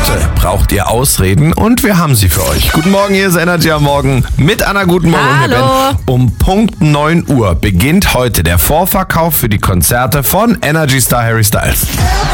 Heute braucht ihr Ausreden und wir haben sie für euch. Guten Morgen, hier ist Energy am Morgen mit Anna. Guten Morgen. Hallo. Und Ben. Um Punkt 9 Uhr beginnt heute der Vorverkauf für die Konzerte von Energy Star Harry Styles.